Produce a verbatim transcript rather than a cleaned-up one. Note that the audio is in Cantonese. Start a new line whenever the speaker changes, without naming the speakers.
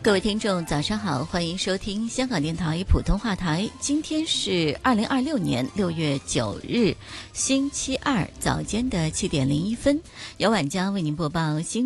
各位听众早上好，欢迎收听香港电台普通话台。今天是二零二六年六月九日星期二早间的七点零一分，由晚江为您播报新